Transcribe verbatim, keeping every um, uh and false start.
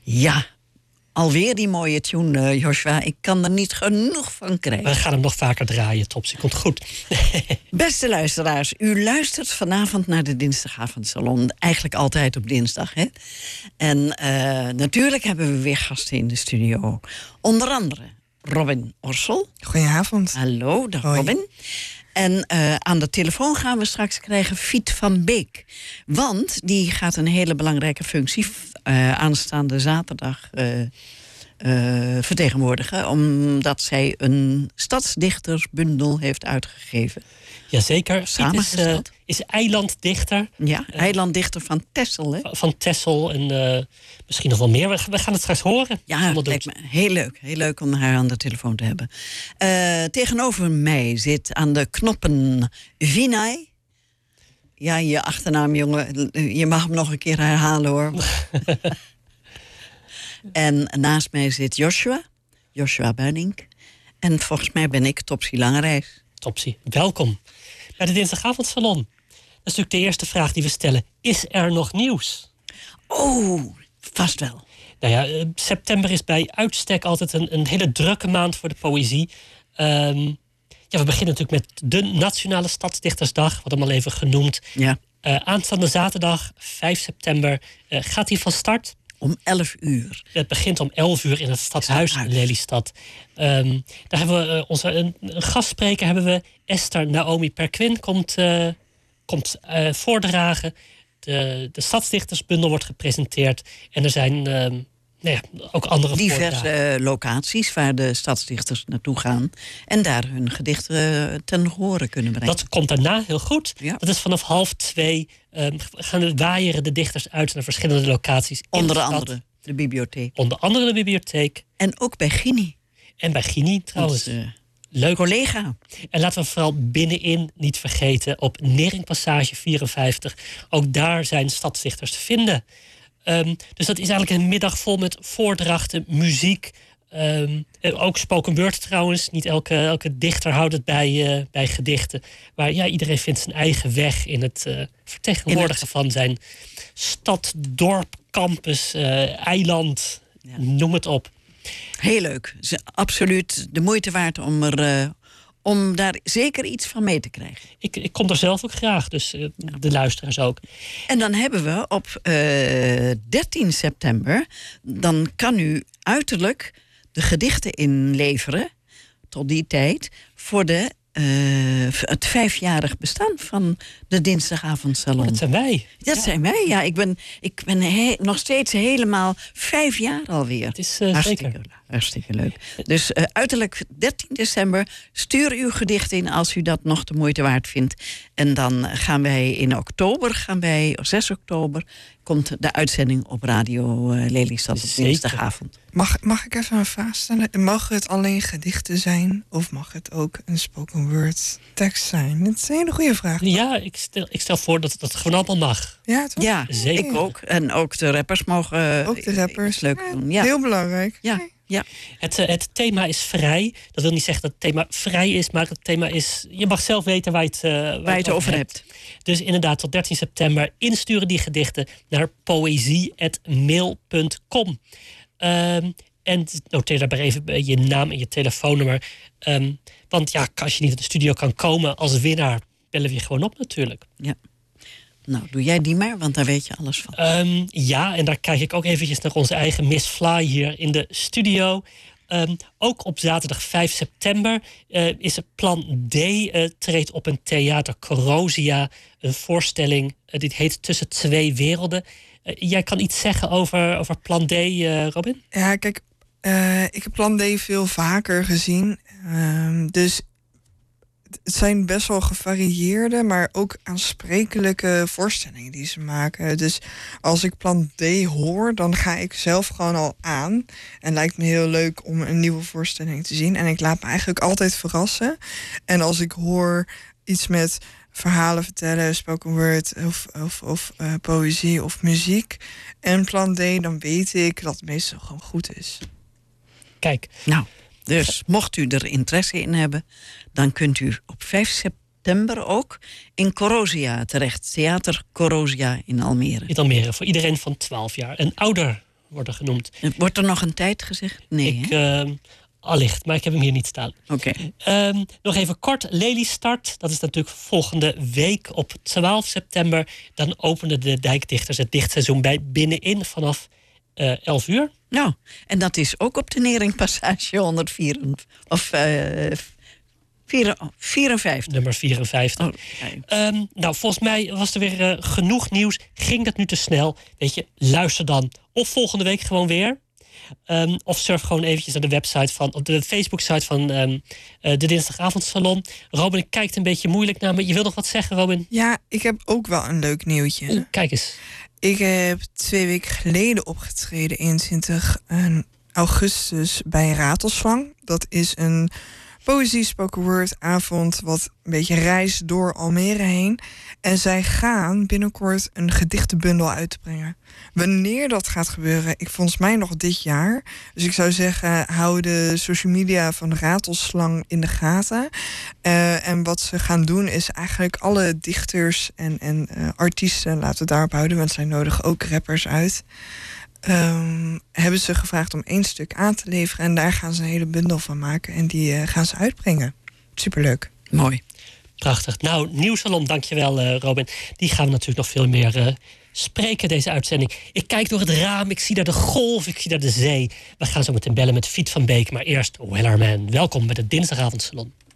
Ja, alweer die mooie tune, uh, Joshua. Ik kan er niet genoeg van krijgen. We gaan hem nog vaker draaien, Topsy. Komt goed. Beste luisteraars, u luistert vanavond naar de Dinsdagavondsalon. Eigenlijk altijd op dinsdag, hè? En uh, natuurlijk hebben we weer gasten in de studio. Onder andere Robin Orsel. Goedenavond. Hallo, dag Hoi. Robin. En uh, aan de telefoon gaan we straks krijgen Fiet van Beek. Want die gaat een hele belangrijke functie uh, aanstaande zaterdag uh, uh, vertegenwoordigen. Omdat zij een stadsdichtersbundel heeft uitgegeven. Jazeker. Fiet is, uh, is eilanddichter. Ja, uh, eilanddichter van Texel. Hè? Van Texel en uh, misschien nog wel meer. We, we gaan het straks horen. Ja, het lijkt me heel leuk. Heel leuk om haar aan de telefoon te hebben. Uh, tegenover mij zit aan de knoppen Vinay. Ja, je achternaam, jongen. Je mag hem nog een keer herhalen, hoor. En naast mij zit Joshua. Joshua Buinink. En volgens mij ben ik Topsy Langerijs. Topsy, welkom bij de Dinsdagavondsalon. Dat is natuurlijk de eerste vraag die we stellen. Is er nog nieuws? Oh, vast wel. Nou ja, september is bij uitstek altijd een, een hele drukke maand voor de poëzie. Um, ja, we beginnen natuurlijk met de Nationale Stadsdichtersdag. We hadden hem al even genoemd. Ja. Uh, aanstaande zaterdag, vijf september, uh, gaat hij van start. Om elf uur. Het begint om elf uur in het Stadshuis in Lelystad. Um, daar hebben we uh, onze, een, een gastspreker hebben we. Esther Naomi Perquin komt, uh, komt uh, voordragen. De, de Stadsdichtersbundel wordt gepresenteerd. En er zijn uh, nou ja, ook andere diverse uh, locaties waar de stadsdichters naartoe gaan. En daar hun gedichten ten horen kunnen brengen. Dat komt daarna heel goed. Ja. Dat is vanaf half twee. Um, gaan de waaieren de dichters uit naar verschillende locaties. Onder de andere de bibliotheek. Onder andere de bibliotheek. En ook bij Gini. En bij Gini trouwens. Ons, uh, leuk collega. En laten we vooral binnenin niet vergeten. Op Neringpassage vierenvijftig. Ook daar zijn stadsdichters te vinden. Um, dus dat is eigenlijk een middag vol met voordrachten, muziek. Um, ook spoken word trouwens. Niet elke, elke dichter houdt het bij, uh, bij gedichten. Maar ja, iedereen vindt zijn eigen weg in het uh, vertegenwoordigen in het... van zijn stad, dorp, campus, uh, eiland. Ja. Noem het op. Heel leuk. Absoluut de moeite waard om, er, uh, om daar zeker iets van mee te krijgen. Ik, ik kom er zelf ook graag, dus uh, ja. de luisteraars ook. En dan hebben we op uh, dertien september... dan kan u uiterlijk de gedichten inleveren, tot die tijd, voor de, uh, het vijfjarig bestaan van de Dinsdagavondsalon. Oh, dat zijn wij. Dat ja. zijn wij, ja. Ik ben, ik ben he- nog steeds helemaal vijf jaar alweer. Het is uh, hartstikke, zeker. Hartstikke leuk. Dus uh, uiterlijk dertien december, stuur uw gedicht in als u dat nog de moeite waard vindt. En dan gaan wij in oktober, gaan wij, zes oktober... komt de uitzending op Radio uh, Lelystad op dinsdagavond. Mag, mag ik even een vraag stellen? Mag het alleen gedichten zijn? Of mag het ook een spoken word tekst zijn? Dat is een hele goede vraag. Ja, ik stel, ik stel voor dat dat gewoon allemaal mag. Ja, toch? Ja, zeker. Ik ook. En ook de rappers mogen ook de rappers. leuk ja, doen. Ja. Heel belangrijk. Ja. Ja. Het, het thema is vrij. Dat wil niet zeggen dat het thema vrij is, maar het thema is... Je mag zelf weten waar je het, uh, waar waar je het over hebt. hebt. Dus inderdaad, tot dertien september insturen die gedichten naar poëzie apenstaartje mail punt com. Um, en noteer daarbij even je naam en je telefoonnummer. Um, want ja, als je niet in de studio kan komen als winnaar, bellen we je gewoon op natuurlijk. Ja. Nou, doe jij die maar, want daar weet je alles van. Um, ja, en daar kijk ik ook eventjes naar onze eigen Miss Fly hier in de studio. Um, ook op zaterdag vijf september uh, is het Plan D uh, treedt op een theater Corosia. Een voorstelling, uh, dit heet Tussen Twee Werelden. Uh, jij kan iets zeggen over, over Plan D, uh, Robin? Ja, kijk, uh, ik heb Plan D veel vaker gezien. Uh, dus het zijn best wel gevarieerde, maar ook aansprekelijke voorstellingen die ze maken. Dus als ik Plan D hoor, dan ga ik zelf gewoon al aan. En lijkt me heel leuk om een nieuwe voorstelling te zien. En ik laat me eigenlijk altijd verrassen. En als ik hoor iets met verhalen vertellen, spoken word of, of, of uh, poëzie of muziek en Plan D, dan weet ik dat het meestal gewoon goed is. Kijk, nou, dus mocht u er interesse in hebben, dan kunt u op vijf september ook in Corosia terecht. Theater Corosia in Almere. In Almere, voor iedereen van twaalf jaar en ouder. worden genoemd. Wordt er nog een tijd gezegd? Nee, ik, uh, allicht, maar ik heb hem hier niet staan. Oké. Okay. Um, nog even kort, Lelystad. Dat is natuurlijk volgende week op twaalf september. Dan openen de dijkdichters het dichtseizoen bij Binnenin vanaf uh, elf uur. Nou, en dat is ook op de Neringpassage honderdvier of uh, vierenvijftig. Nummer vierenvijftig. Oh, nee. um, nou, volgens mij was er weer uh, genoeg nieuws. Ging dat nu te snel? Weet je, luister dan. Of volgende week gewoon weer. Um, of surf gewoon eventjes naar de website van, op de Facebook-site van um, uh, de Dinsdagavondsalon. Robin, ik kijkt een beetje moeilijk naar me. Je wil nog wat zeggen, Robin? Ja, ik heb ook wel een leuk nieuwtje. Oeh, kijk eens. Ik heb twee weken geleden opgetreden, eenentwintig augustus, bij Ratelslang. Dat is een poëzie spoken word avond wat een beetje reist door Almere heen. En zij gaan binnenkort een gedichtenbundel uitbrengen. Wanneer dat gaat gebeuren, ik volgens mij nog dit jaar. Dus ik zou zeggen, hou de social media van de Ratelslang in de gaten. Uh, en wat ze gaan doen is eigenlijk alle dichters en, en uh, artiesten, laten we daarop houden, want zij nodigen ook rappers uit. Um, hebben ze gevraagd om één stuk aan te leveren. En daar gaan ze een hele bundel van maken. En die uh, gaan ze uitbrengen. Superleuk. Mooi. Prachtig. Nou, Nieuwsalon, dankjewel uh, Robin. Die gaan we natuurlijk nog veel meer uh, spreken, deze uitzending. Ik kijk door het raam, ik zie daar de golf, ik zie daar de zee. We gaan zo meteen bellen met Fiet van Beek. Maar eerst Wellerman. Welkom bij de Dinsdagavondsalon.